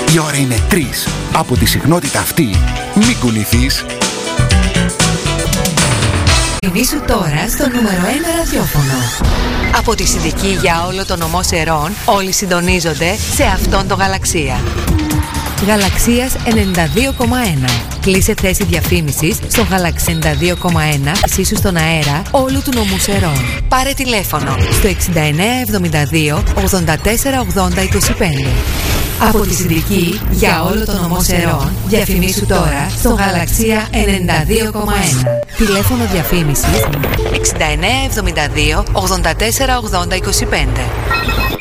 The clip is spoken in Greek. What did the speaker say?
Η ώρα είναι 3. Από τη συχνότητα αυτή, μην κουνηθείς. Θυμήσου τώρα στο νούμερο 1 ραδιόφωνο. Από τη Συνδική για όλο το νομό Σερών, όλοι συντονίζονται σε αυτόν το Γαλαξία. Γαλαξίας 92,1. Κλείσε θέση διαφήμισης στο Γαλαξία 92,1. Ισίσου στον αέρα όλου του νομού Σερών. Πάρε τηλέφωνο στο 6972 84 80 25. Από τη Συνδική για όλο το νομό Σερών, διαφημίσου τώρα στο Γαλαξία 92,1. Τηλέφωνο διαφήμισης 6972 84 80 25.